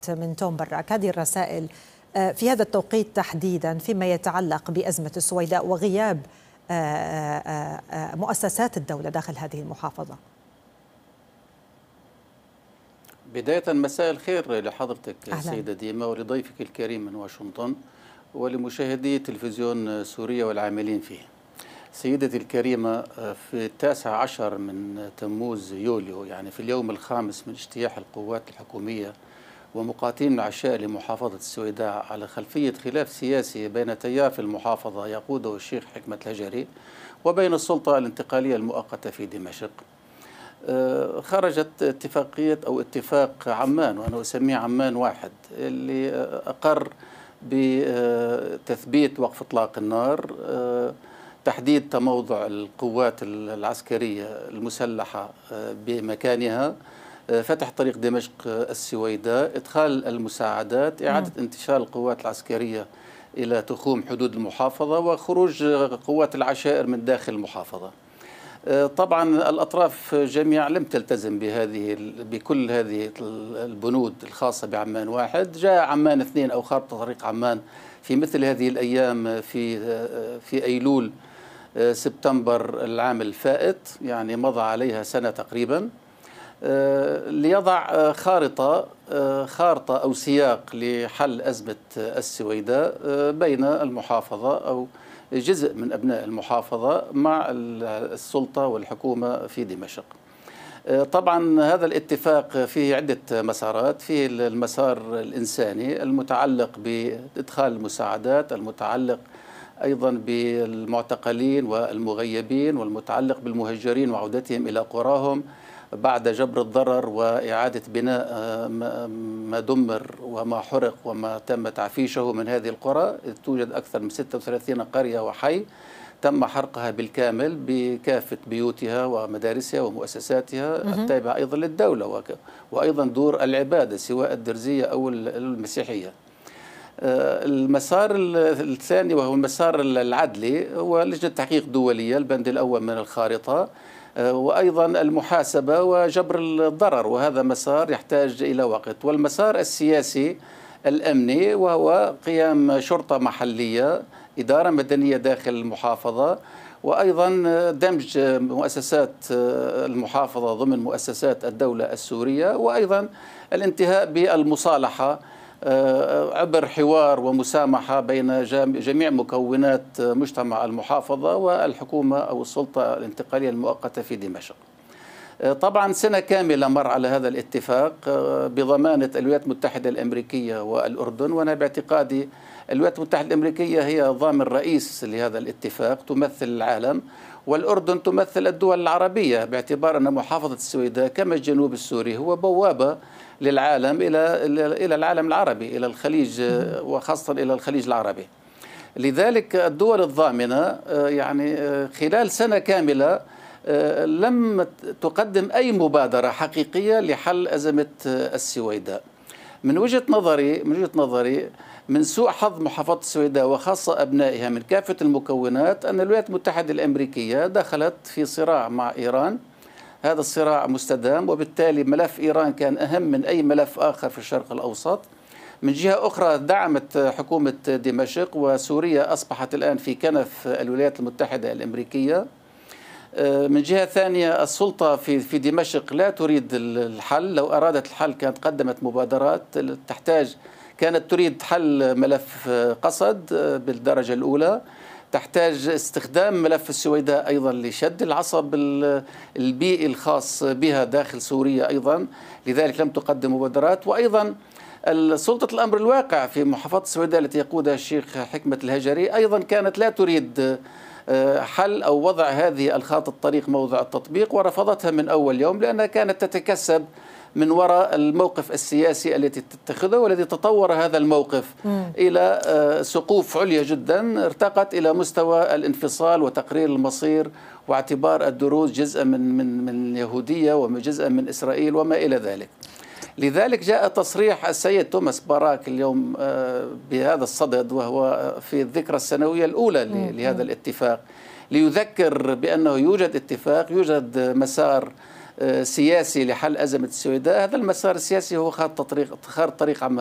من توم براك هذه الرسائل في هذا التوقيت تحديدا فيما يتعلق بأزمة السويداء وغياب مؤسسات الدولة داخل هذه المحافظة؟ بداية مساء الخير لحضرتك أهلاً. سيدة ديما ولضيفك الكريم من واشنطن ولمشاهدي تلفزيون سوريا والعاملين فيه. سيدتي الكريمة، في 19 من تموز يوليو، يعني في اليوم الخامس من اجتياح القوات الحكومية ومقاتلين العشاء لمحافظة السويداء على خلفية خلاف سياسي بين تيار في المحافظة يقوده الشيخ حكمة الهجري وبين السلطة الانتقالية المؤقتة في دمشق، خرجت اتفاقية أو اتفاق عمان، وأنا أسميه عمان واحد، اللي أقر بتثبيت وقف إطلاق النار، تحديد تموضع القوات العسكرية المسلحة بمكانها، فتح طريق دمشق السويداء، إدخال المساعدات، إعادة انتشار القوات العسكرية إلى تخوم حدود المحافظة، وخروج قوات العشائر من داخل المحافظة. طبعا الأطراف جميعا لم تلتزم بكل هذه البنود الخاصة بعمان واحد. جاء عمان اثنين أو خارطة طريق عمان في مثل هذه الأيام في أيلول سبتمبر العام الفائت، يعني مضى عليها سنة تقريبا، ليضع خارطة أو سياق لحل أزمة السويداء بين المحافظة أو جزء من أبناء المحافظة مع السلطة والحكومة في دمشق. طبعا هذا الاتفاق فيه عدة مسارات، فيه المسار الإنساني المتعلق بإدخال المساعدات، المتعلق أيضا بالمعتقلين والمغيبين، والمتعلق بالمهجرين وعودتهم إلى قراهم بعد جبر الضرر وإعادة بناء ما دمر وما حرق وما تم تعفيشه من هذه القرى. توجد أكثر من 36 قرية وحي تم حرقها بالكامل بكافة بيوتها ومدارسها ومؤسساتها التابعة أيضا للدولة، وأيضا دور العبادة سواء الدرزية أو المسيحية. المسار الثاني وهو المسار العدلي هو لجنة تحقيق دولية، البند الأول من الخارطة، وأيضا المحاسبة وجبر الضرر، وهذا مسار يحتاج إلى وقت. والمسار السياسي الأمني وهو قيام شرطة محلية، إدارة مدنية داخل المحافظة، وأيضا دمج مؤسسات المحافظة ضمن مؤسسات الدولة السورية، وأيضا الانتهاء بالمصالحة عبر حوار ومسامحة بين جميع مكونات مجتمع المحافظة والحكومة أو السلطة الانتقالية المؤقتة في دمشق. طبعا سنة كاملة مر على هذا الاتفاق بضمانة الولايات المتحدة الأمريكية والأردن، وأنا باعتقادي الولايات المتحدة الأمريكية هي ضامن رئيس لهذا الاتفاق، تمثل العالم، والأردن تمثل الدول العربية، باعتبار أن محافظة السويداء كما الجنوب السوري هو بوابة للعالم إلى العالم العربي، إلى الخليج، وخاصة إلى الخليج العربي. لذلك الدول الضامنة يعني خلال سنة كاملة لم تقدم أي مبادرة حقيقية لحل أزمة السويداء. من وجهة نظري من سوء حظ محافظة السويداء وخاصة أبنائها من كافة المكونات أن الولايات المتحدة الأمريكية دخلت في صراع مع إيران. هذا الصراع مستدام، وبالتالي ملف إيران كان أهم من أي ملف آخر في الشرق الأوسط. من جهة أخرى دعمت حكومة دمشق، وسوريا أصبحت الآن في كنف الولايات المتحدة الأمريكية. من جهة ثانية السلطة في دمشق لا تريد الحل، لو أرادت الحل كانت قدمت مبادرات كانت تريد حل ملف قصد بالدرجة الأولى، تحتاج استخدام ملف السويداء أيضا لشد العصب البيئي الخاص بها داخل سوريا أيضا، لذلك لم تقدم مبادرات. وأيضا سلطة الأمر الواقع في محافظة السويداء التي يقودها الشيخ حكمة الهجري أيضا كانت لا تريد حل أو وضع هذه الخارطة الطريق موضع التطبيق، ورفضتها من أول يوم لأنها كانت تتكسب من وراء الموقف السياسي التي تتخذه، والذي تطور هذا الموقف إلى سقوف عليا جدا، ارتقت إلى مستوى الانفصال وتقرير المصير واعتبار الدروز جزءا من اليهودية وجزءا من إسرائيل وما إلى ذلك. لذلك جاء تصريح السيد توماس باراك اليوم بهذا الصدد، وهو في الذكرى السنوية الأولى لهذا الاتفاق، ليذكر بأنه يوجد اتفاق، يوجد مسار سياسي لحل أزمة السويداء، هذا المسار السياسي هو خارطة طريق عمل